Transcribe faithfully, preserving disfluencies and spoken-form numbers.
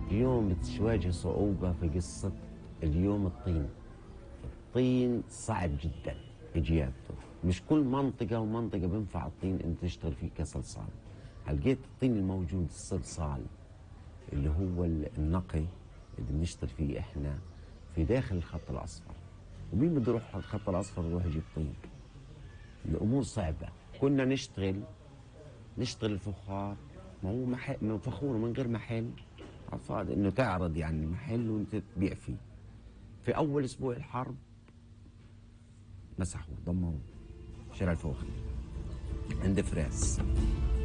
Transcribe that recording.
اليوم بتواجه صعوبة في قصة اليوم الطين. الطين صعب جدا إجابته، مش كل منطقة ومنطقة بينفع الطين أنت تشتغل فيه كصلصال. لقيت الطين الموجود الصلصال اللي هو النقي اللي بنشتغل فيه إحنا في داخل الخط الأصفر. ومين بده يروح على الخط الأصفر يروح يجيب طين؟ الأمور صعبة. كنا نشتغل نشتغل الفخار، ما هو محل فخور من غير محل على الفاضي، انه تعرض يعني محل وانت تبيع فيه. في اول اسبوع الحرب مسحوا ضموا شارع الفواخر عند فراس.